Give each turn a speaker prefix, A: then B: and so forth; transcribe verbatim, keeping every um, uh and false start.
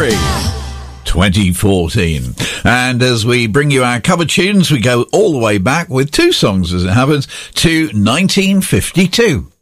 A: January twenty fourteen. And as we bring you our cover tunes, we go all the way back with two songs, as it happens, to nineteen fifty-two.